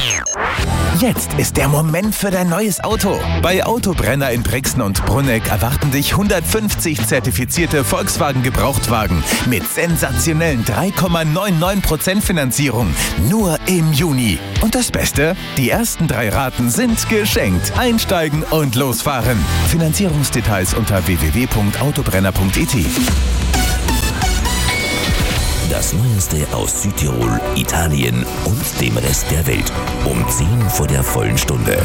Jetzt ist der Moment für dein neues Auto. Bei Autobrenner in Brixen und Brunegg erwarten dich 150 zertifizierte Volkswagen-Gebrauchtwagen mit sensationellen 3,99% Finanzierung. Nur im Juni. Und das Beste? Die ersten 3 Raten sind geschenkt. Einsteigen und losfahren. Finanzierungsdetails unter www.autobrenner.it. Das Neueste aus Südtirol, Italien und dem Rest der Welt. Um 10 vor der vollen Stunde.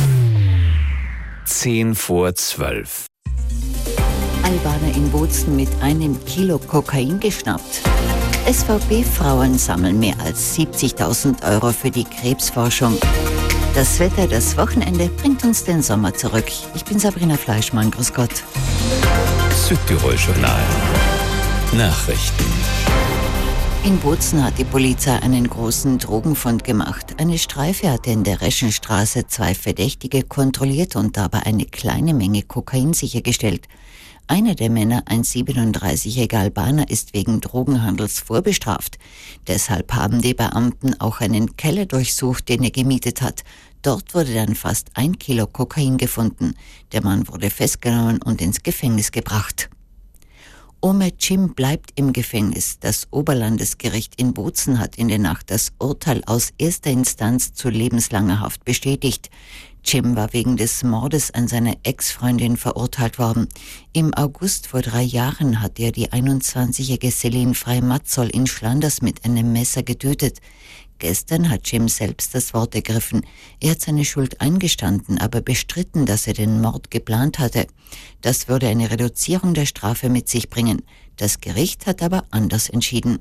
10 vor 12. Albaner in Bozen mit 1 Kilo Kokain geschnappt. SVP-Frauen sammeln mehr als 70.000 € für die Krebsforschung. Das Wetter, das Wochenende bringt uns den Sommer zurück. Ich bin Sabrina Fleischmann, grüß Gott. Südtirol Journal. Nachrichten. In Bozen hat die Polizei einen großen Drogenfund gemacht. Eine Streife hatte in der Reschenstraße 2 Verdächtige kontrolliert und dabei eine kleine Menge Kokain sichergestellt. Einer der Männer, ein 37-jähriger Albaner, ist wegen Drogenhandels vorbestraft. Deshalb haben die Beamten auch einen Keller durchsucht, den er gemietet hat. Dort wurde dann fast 1 Kilo Kokain gefunden. Der Mann wurde festgenommen und ins Gefängnis gebracht. Omer Cim bleibt im Gefängnis. Das Oberlandesgericht in Bozen hat in der Nacht das Urteil aus erster Instanz zu lebenslanger Haft bestätigt. Cim war wegen des Mordes an seiner Ex-Freundin verurteilt worden. Im August vor 3 Jahren hat er die 21-jährige Celine Frey-Matzol in Schlanders mit einem Messer getötet. Gestern hat Cim selbst das Wort ergriffen. Er hat seine Schuld eingestanden, aber bestritten, dass er den Mord geplant hatte. Das würde eine Reduzierung der Strafe mit sich bringen. Das Gericht hat aber anders entschieden.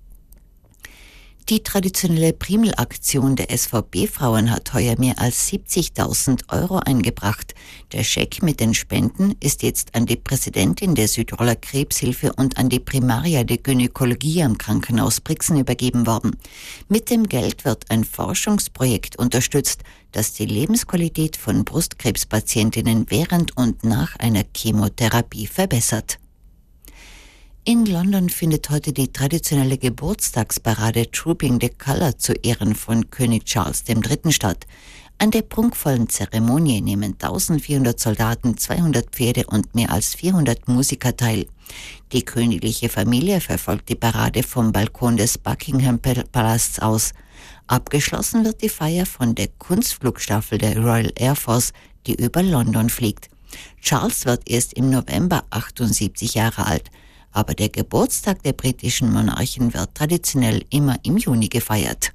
Die traditionelle Primelaktion der SVP-Frauen hat heuer mehr als 70.000 € eingebracht. Der Scheck mit den Spenden ist jetzt an die Präsidentin der Südtiroler Krebshilfe und an die Primaria der Gynäkologie am Krankenhaus Brixen übergeben worden. Mit dem Geld wird ein Forschungsprojekt unterstützt, das die Lebensqualität von Brustkrebspatientinnen während und nach einer Chemotherapie verbessert. In London findet heute die traditionelle Geburtstagsparade Trooping the Colour zu Ehren von König Charles III. Statt. An der prunkvollen Zeremonie nehmen 1400 Soldaten, 200 Pferde und mehr als 400 Musiker teil. Die königliche Familie verfolgt die Parade vom Balkon des Buckingham Palasts aus. Abgeschlossen wird die Feier von der Kunstflugstaffel der Royal Air Force, die über London fliegt. Charles wird erst im November 78 Jahre alt. Aber der Geburtstag der britischen Monarchen wird traditionell immer im Juni gefeiert.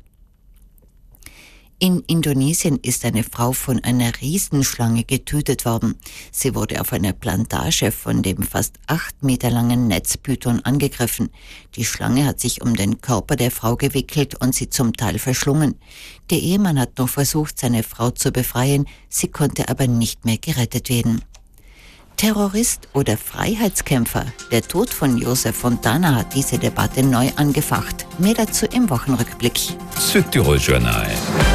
In Indonesien ist eine Frau von einer Riesenschlange getötet worden. Sie wurde auf einer Plantage von dem fast 8 Meter langen Netzpython angegriffen. Die Schlange hat sich um den Körper der Frau gewickelt und sie zum Teil verschlungen. Der Ehemann hat noch versucht, seine Frau zu befreien, sie konnte aber nicht mehr gerettet werden. Terrorist oder Freiheitskämpfer? Der Tod von Josef Fontana hat diese Debatte neu angefacht. Mehr dazu im Wochenrückblick. Südtirol Journal.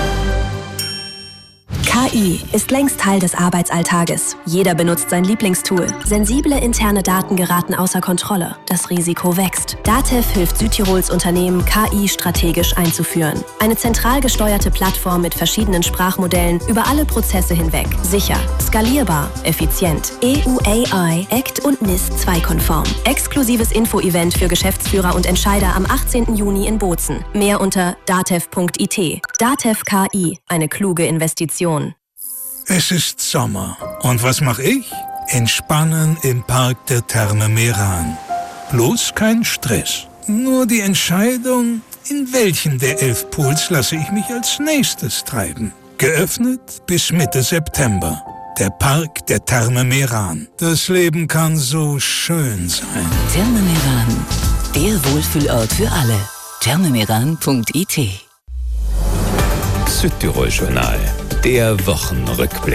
KI ist längst Teil des Arbeitsalltages. Jeder benutzt sein Lieblingstool. Sensible interne Daten geraten außer Kontrolle. Das Risiko wächst. DATEV hilft Südtirols Unternehmen, KI strategisch einzuführen. Eine zentral gesteuerte Plattform mit verschiedenen Sprachmodellen über alle Prozesse hinweg. Sicher, skalierbar, effizient. EU AI, ACT und NIS 2-konform. Exklusives Info-Event für Geschäftsführer und Entscheider am 18. Juni in Bozen. Mehr unter datev.it. DATEV KI, eine kluge Investition. Es ist Sommer. Und was mache ich? Entspannen im Park der Therme Meran. Bloß kein Stress. Nur die Entscheidung, in welchen der 11 Pools lasse ich mich als nächstes treiben. Geöffnet bis Mitte September. Der Park der Therme Meran. Das Leben kann so schön sein. Therme Meran. Der Wohlfühlort für alle. thermemeran.it. Südtirol Journal. Der Wochenrückblick.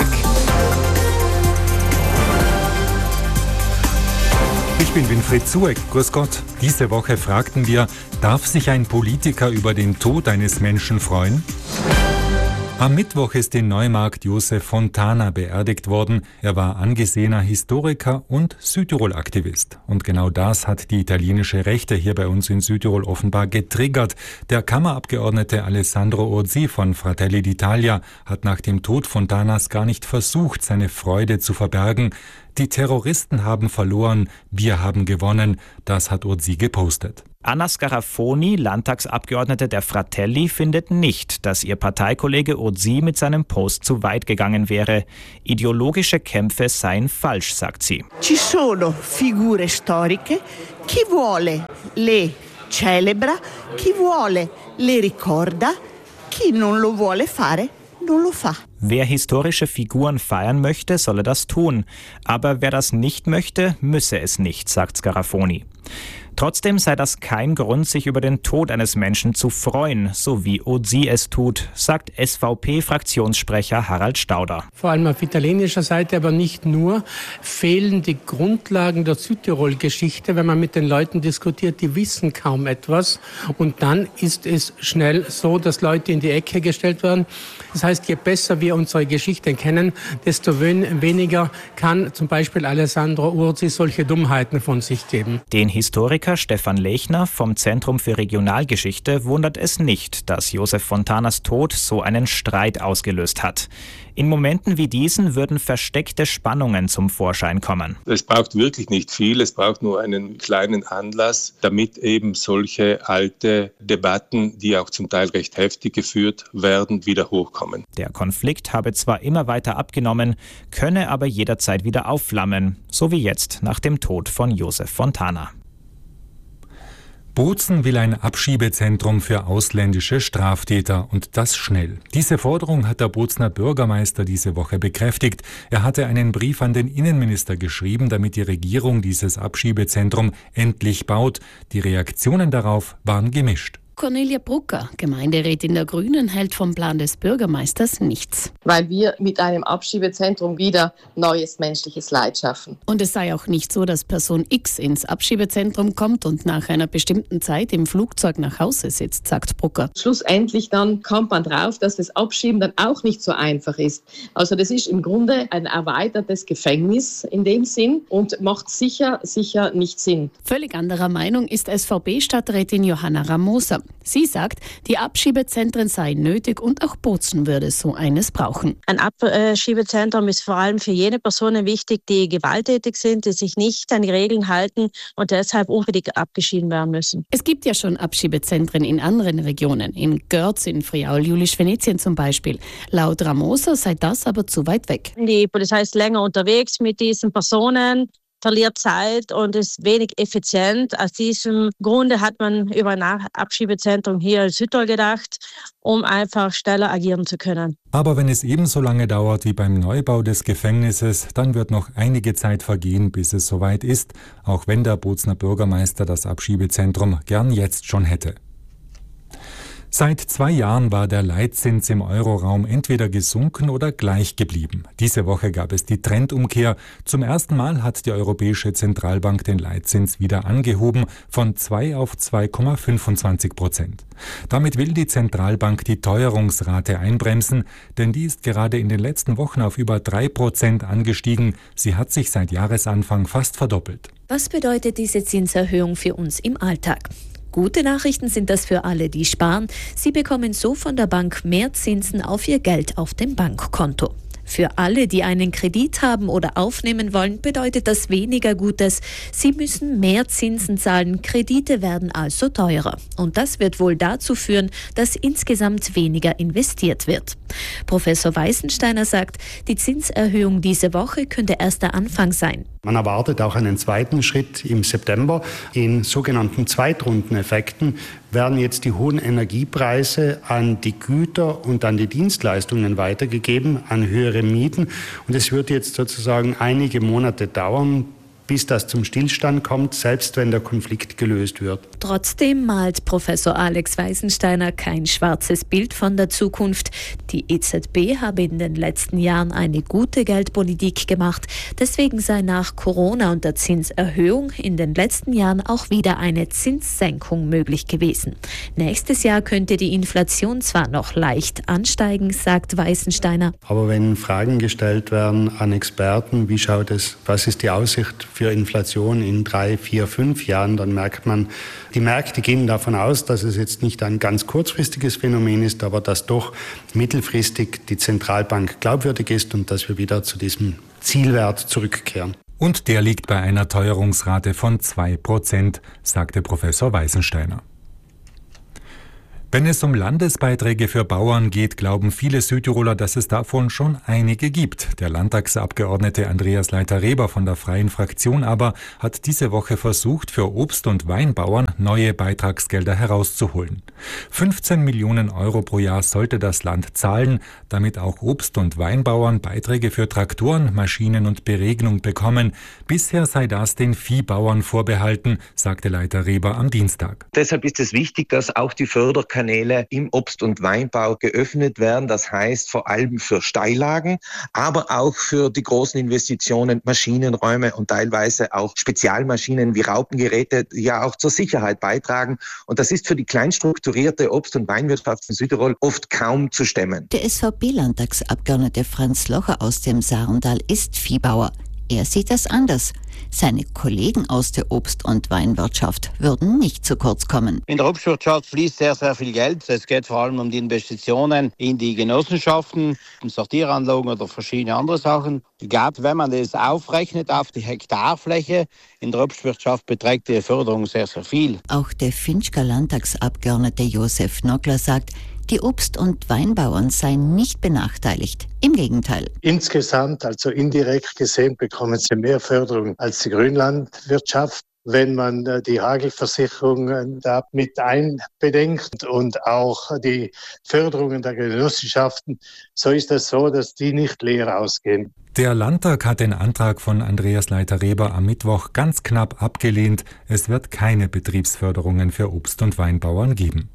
Ich bin Winfried Zueck. Grüß Gott. Diese Woche fragten wir, darf sich ein Politiker über den Tod eines Menschen freuen? Am Mittwoch ist in Neumarkt Josef Fontana beerdigt worden. Er war angesehener Historiker und Südtirol-Aktivist. Und genau das hat die italienische Rechte hier bei uns in Südtirol offenbar getriggert. Der Kammerabgeordnete Alessandro Urzi von Fratelli d'Italia hat nach dem Tod Fontanas gar nicht versucht, seine Freude zu verbergen. Die Terroristen haben verloren, wir haben gewonnen. Das hat Urzi gepostet. Anna Scarafoni, Landtagsabgeordnete der Fratelli, findet nicht, dass ihr Parteikollege Urzi mit seinem Post zu weit gegangen wäre. Ideologische Kämpfe seien falsch, sagt sie. Ci sono figure storiche, chi vuole le celebra, chi vuole le ricorda, chi non lo vuole fare, non lo fa. Wer historische Figuren feiern möchte, solle das tun. Aber wer das nicht möchte, müsse es nicht, sagt Scarafoni. Trotzdem sei das kein Grund, sich über den Tod eines Menschen zu freuen, so wie Urzi es tut, sagt SVP-Fraktionssprecher Harald Stauder. Vor allem auf italienischer Seite, aber nicht nur, fehlen die Grundlagen der Südtirol-Geschichte. Wenn man mit den Leuten diskutiert, die wissen kaum etwas. Und dann ist es schnell so, dass Leute in die Ecke gestellt werden. Das heißt, je besser wir unsere Geschichte kennen, desto weniger kann zum Beispiel Alessandro Urzi solche Dummheiten von sich geben. Den Historiker Stefan Lechner vom Zentrum für Regionalgeschichte wundert es nicht, dass Josef Fontanas Tod so einen Streit ausgelöst hat. In Momenten wie diesen würden versteckte Spannungen zum Vorschein kommen. Es braucht wirklich nicht viel, es braucht nur einen kleinen Anlass, damit eben solche alte Debatten, die auch zum Teil recht heftig geführt werden, wieder hochkommen. Der Konflikt habe zwar immer weiter abgenommen, könne aber jederzeit wieder aufflammen, so wie jetzt nach dem Tod von Josef Fontana. Bozen will ein Abschiebezentrum für ausländische Straftäter und das schnell. Diese Forderung hat der Bozener Bürgermeister diese Woche bekräftigt. Er hatte einen Brief an den Innenminister geschrieben, damit die Regierung dieses Abschiebezentrum endlich baut. Die Reaktionen darauf waren gemischt. Cornelia Brucker, Gemeinderätin der Grünen, hält vom Plan des Bürgermeisters nichts. Weil wir mit einem Abschiebezentrum wieder neues menschliches Leid schaffen. Und es sei auch nicht so, dass Person X ins Abschiebezentrum kommt und nach einer bestimmten Zeit im Flugzeug nach Hause sitzt, sagt Brucker. Schlussendlich dann kommt man drauf, dass das Abschieben dann auch nicht so einfach ist. Also das ist im Grunde ein erweitertes Gefängnis in dem Sinn und macht sicher nicht Sinn. Völlig anderer Meinung ist SVP-Stadträtin Johanna Ramosa. Sie sagt, die Abschiebezentren seien nötig und auch Bozen würde so eines brauchen. Ein Abschiebezentrum ist vor allem für jene Personen wichtig, die gewalttätig sind, die sich nicht an die Regeln halten und deshalb unbedingt abgeschieden werden müssen. Es gibt ja schon Abschiebezentren in anderen Regionen, in Görz, in Friaul-Julisch-Venetien zum Beispiel. Laut Ramosa sei das aber zu weit weg. Die Polizei ist länger unterwegs mit diesen Personen, verliert Zeit und ist wenig effizient. Aus diesem Grunde hat man über ein Abschiebezentrum hier in Südtirol gedacht, um einfach schneller agieren zu können. Aber wenn es ebenso lange dauert wie beim Neubau des Gefängnisses, dann wird noch einige Zeit vergehen, bis es soweit ist, auch wenn der Bozener Bürgermeister das Abschiebezentrum gern jetzt schon hätte. Seit 2 Jahren war der Leitzins im Euroraum entweder gesunken oder gleich geblieben. Diese Woche gab es die Trendumkehr. Zum ersten Mal hat die Europäische Zentralbank den Leitzins wieder angehoben von 2 auf 2,25%. Damit will die Zentralbank die Teuerungsrate einbremsen, denn die ist gerade in den letzten Wochen auf über 3% angestiegen. Sie hat sich seit Jahresanfang fast verdoppelt. Was bedeutet diese Zinserhöhung für uns im Alltag? Gute Nachrichten sind das für alle, die sparen. Sie bekommen so von der Bank mehr Zinsen auf ihr Geld auf dem Bankkonto. Für alle, die einen Kredit haben oder aufnehmen wollen, bedeutet das weniger Gutes. Sie müssen mehr Zinsen zahlen, Kredite werden also teurer. Und das wird wohl dazu führen, dass insgesamt weniger investiert wird. Professor Weißensteiner sagt, die Zinserhöhung diese Woche könnte erst der Anfang sein. Man erwartet auch einen zweiten Schritt im September. In sogenannten Zweitrundeneffekten werden jetzt die hohen Energiepreise an die Güter und an die Dienstleistungen weitergegeben, an höhere Mieten. Und es wird jetzt sozusagen einige Monate dauern, bis das zum Stillstand kommt, selbst wenn der Konflikt gelöst wird. Trotzdem malt Professor Alex Weisensteiner kein schwarzes Bild von der Zukunft. Die EZB habe in den letzten Jahren eine gute Geldpolitik gemacht. Deswegen sei nach Corona und der Zinserhöhung in den letzten Jahren auch wieder eine Zinssenkung möglich gewesen. Nächstes Jahr könnte die Inflation zwar noch leicht ansteigen, sagt Weisensteiner. Aber wenn Fragen gestellt werden an Experten, wie schaut es, was ist die Aussicht für Inflation in 3, 4, 5 Jahren, dann merkt man, die Märkte gehen davon aus, dass es jetzt nicht ein ganz kurzfristiges Phänomen ist, aber dass doch mittelfristig die Zentralbank glaubwürdig ist und dass wir wieder zu diesem Zielwert zurückkehren. Und der liegt bei einer Teuerungsrate von 2%, sagte Professor Weisensteiner. Wenn es um Landesbeiträge für Bauern geht, glauben viele Südtiroler, dass es davon schon einige gibt. Der Landtagsabgeordnete Andreas Leiter-Reber von der Freien Fraktion aber hat diese Woche versucht, für Obst- und Weinbauern neue Beitragsgelder herauszuholen. 15 Millionen Euro pro Jahr sollte das Land zahlen, damit auch Obst- und Weinbauern Beiträge für Traktoren, Maschinen und Beregnung bekommen. Bisher sei das den Viehbauern vorbehalten, sagte Leiter-Reber am Dienstag. Deshalb ist es wichtig, dass auch die Förderkanäle im Obst- und Weinbau geöffnet werden. Das heißt vor allem für Steillagen, aber auch für die großen Investitionen, Maschinenräume und teilweise auch Spezialmaschinen wie Raupengeräte, die ja auch zur Sicherheit beitragen. Und das ist für die kleinstrukturierte Obst- und Weinwirtschaft in Südtirol oft kaum zu stemmen. Der SVP-Landtagsabgeordnete Franz Locher aus dem Sarndal ist Viehbauer. Er sieht das anders. Seine Kollegen aus der Obst- und Weinwirtschaft würden nicht zu kurz kommen. In der Obstwirtschaft fließt sehr, sehr viel Geld. Es geht vor allem um die Investitionen in die Genossenschaften, Sortieranlagen oder verschiedene andere Sachen. Ich glaube, wenn man das aufrechnet auf die Hektarfläche, in der Obstwirtschaft beträgt die Förderung sehr, sehr viel. Auch der Finchker Landtagsabgeordnete Josef Nogler sagt, die Obst- und Weinbauern seien nicht benachteiligt. Im Gegenteil. Insgesamt, also indirekt gesehen, bekommen sie mehr Förderung als die Grünlandwirtschaft. Wenn man die Hagelversicherung da mit einbedenkt und auch die Förderungen der Genossenschaften, so ist das so, dass die nicht leer ausgehen. Der Landtag hat den Antrag von Andreas Leiter-Reber am Mittwoch ganz knapp abgelehnt. Es wird keine Betriebsförderungen für Obst- und Weinbauern geben.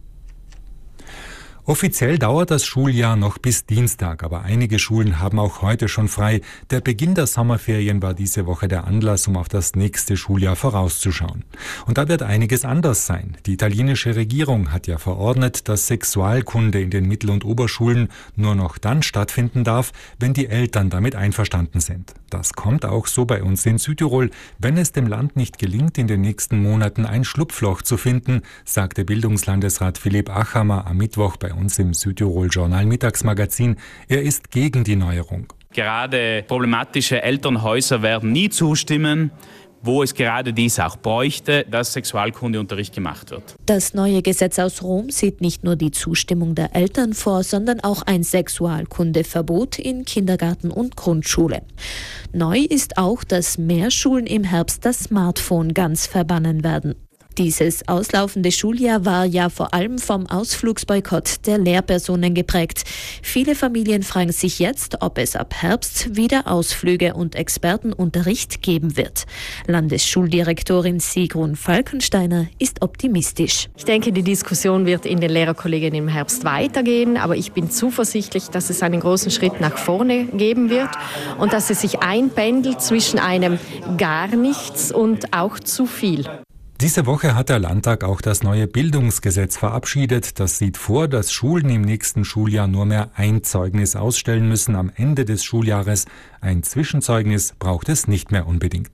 Offiziell dauert das Schuljahr noch bis Dienstag, aber einige Schulen haben auch heute schon frei. Der Beginn der Sommerferien war diese Woche der Anlass, um auf das nächste Schuljahr vorauszuschauen. Und da wird einiges anders sein. Die italienische Regierung hat ja verordnet, dass Sexualkunde in den Mittel- und Oberschulen nur noch dann stattfinden darf, wenn die Eltern damit einverstanden sind. Das kommt auch so bei uns in Südtirol, wenn es dem Land nicht gelingt, in den nächsten Monaten ein Schlupfloch zu finden, sagte Bildungslandesrat Philipp Achammer am Mittwoch bei uns im Südtirol-Journal Mittagsmagazin. Er ist gegen die Neuerung. Gerade problematische Elternhäuser werden nie zustimmen, wo es gerade dies auch bräuchte, dass Sexualkundeunterricht gemacht wird. Das neue Gesetz aus Rom sieht nicht nur die Zustimmung der Eltern vor, sondern auch ein Sexualkundeverbot in Kindergarten und Grundschule. Neu ist auch, dass mehr Schulen im Herbst das Smartphone ganz verbannen werden. Dieses auslaufende Schuljahr war ja vor allem vom Ausflugsboykott der Lehrpersonen geprägt. Viele Familien fragen sich jetzt, ob es ab Herbst wieder Ausflüge und Expertenunterricht geben wird. Landesschuldirektorin Sigrun Falkensteiner ist optimistisch. Ich denke, die Diskussion wird in den Lehrerkollegien im Herbst weitergehen, aber ich bin zuversichtlich, dass es einen großen Schritt nach vorne geben wird und dass es sich einpendelt zwischen einem gar nichts und auch zu viel. Diese Woche hat der Landtag auch das neue Bildungsgesetz verabschiedet. Das sieht vor, dass Schulen im nächsten Schuljahr nur mehr ein Zeugnis ausstellen müssen am Ende des Schuljahres. Ein Zwischenzeugnis braucht es nicht mehr unbedingt.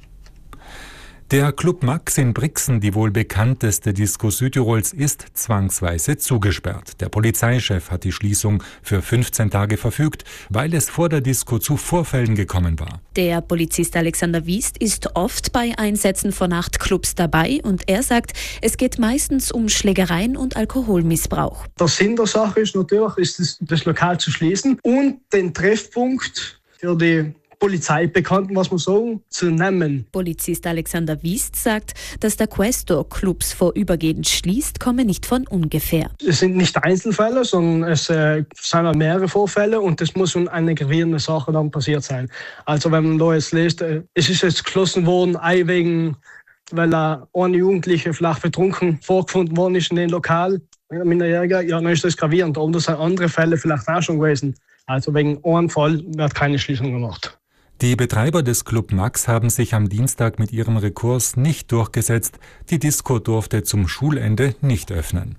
Der Club Max in Brixen, die wohl bekannteste Disco Südtirols, ist zwangsweise zugesperrt. Der Polizeichef hat die Schließung für 15 Tage verfügt, weil es vor der Disco zu Vorfällen gekommen war. Der Polizist Alexander Wiest ist oft bei Einsätzen von Nachtclubs dabei und er sagt, es geht meistens um Schlägereien und Alkoholmissbrauch. Der Sinn der Sache ist natürlich, das Lokal zu schließen und den Treffpunkt für die Polizeibekannten, was man sagen, zu nehmen. Polizist Alexander Wiest sagt, dass der Questor Clubs vorübergehend schließt, komme nicht von ungefähr. Es sind nicht Einzelfälle, sondern es sind mehrere Vorfälle und es muss eine gravierende Sache dann passiert sein. Also wenn man da jetzt liest, es ist jetzt geschlossen worden, wegen, weil ein Jugendlicher vielleicht betrunken vorgefunden worden ist in dem Lokal, Minderjähriger, ja, dann ist das gravierend. Und das sind andere Fälle vielleicht auch schon gewesen. Also wegen einem Fall wird keine Schließung gemacht. Die Betreiber des Club Max haben sich am Dienstag mit ihrem Rekurs nicht durchgesetzt. Die Disco durfte zum Schulende nicht öffnen.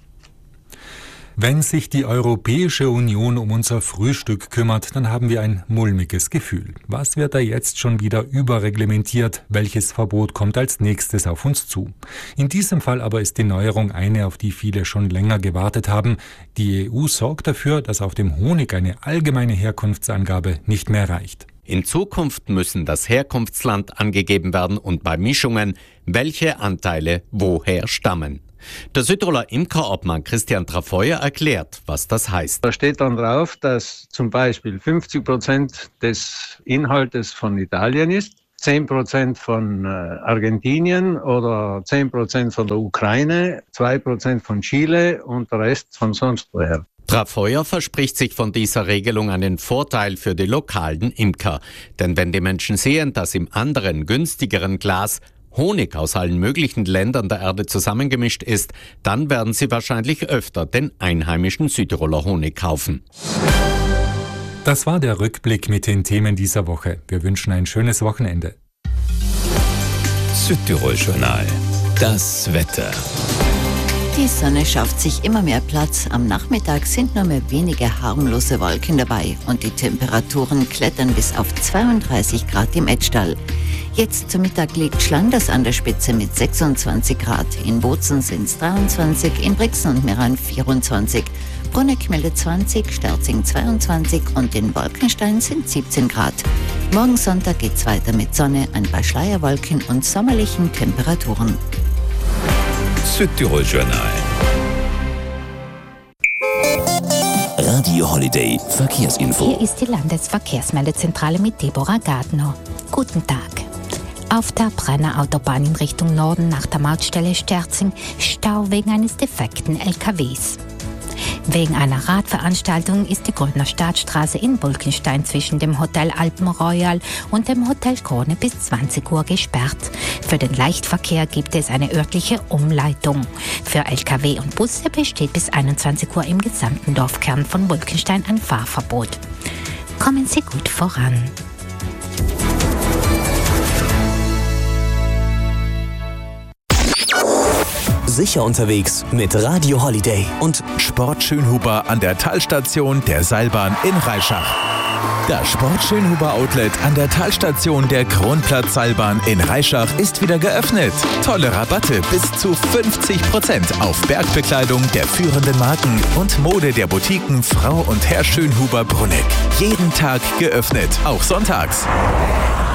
Wenn sich die Europäische Union um unser Frühstück kümmert, dann haben wir ein mulmiges Gefühl. Was wird da jetzt schon wieder überreglementiert? Welches Verbot kommt als nächstes auf uns zu? In diesem Fall aber ist die Neuerung eine, auf die viele schon länger gewartet haben. Die EU sorgt dafür, dass auf dem Honig eine allgemeine Herkunftsangabe nicht mehr reicht. In Zukunft müssen das Herkunftsland angegeben werden und bei Mischungen, welche Anteile woher stammen. Der Südtiroler Imkerobmann Christian Trafeuer erklärt, was das heißt. Da steht dann drauf, dass zum Beispiel 50% des Inhaltes von Italien ist, 10% von Argentinien oder 10% von der Ukraine, 2% von Chile und der Rest von sonst woher. Trafeuer verspricht sich von dieser Regelung einen Vorteil für die lokalen Imker. Denn wenn die Menschen sehen, dass im anderen, günstigeren Glas Honig aus allen möglichen Ländern der Erde zusammengemischt ist, dann werden sie wahrscheinlich öfter den einheimischen Südtiroler Honig kaufen. Das war der Rückblick mit den Themen dieser Woche. Wir wünschen ein schönes Wochenende. Südtirol Journal. Das Wetter. Die Sonne schafft sich immer mehr Platz. Am Nachmittag sind nur mehr wenige harmlose Wolken dabei und die Temperaturen klettern bis auf 32 Grad im Etschtal. Jetzt zum Mittag liegt Schlanders an der Spitze mit 26 Grad. In Bozen sind es 23, in Brixen und Meran 24. Bruneck meldet 20, Sterzing 22 und in Wolkenstein sind 17 Grad. Morgen Sonntag geht's weiter mit Sonne, ein paar Schleierwolken und sommerlichen Temperaturen. Südtirol Journal. Radio Holiday Verkehrsinfo. Hier ist die Landesverkehrsmeldezentrale mit Deborah Gardner. Guten Tag. Auf der Brenner Autobahn in Richtung Norden nach der Mautstelle Sterzing Stau wegen eines defekten LKWs. Wegen einer Radveranstaltung ist die Grüner Stadtstraße in Bulkenstein zwischen dem Hotel Alpenroyal und dem Hotel Krone bis 20 Uhr gesperrt. Für den Leichtverkehr gibt es eine örtliche Umleitung. Für Lkw und Busse besteht bis 21 Uhr im gesamten Dorfkern von Bulkenstein ein Fahrverbot. Kommen Sie gut voran. Sicher unterwegs mit Radio Holiday und Sport Schönhuber an der Talstation der Seilbahn in Reischach. Das Sport Schönhuber Outlet an der Talstation der Kronplatz-Seilbahn in Reischach ist wieder geöffnet. Tolle Rabatte bis zu 50% auf Bergbekleidung der führenden Marken und Mode der Boutiquen Frau und Herr Schönhuber Bruneck. Jeden Tag geöffnet, auch sonntags.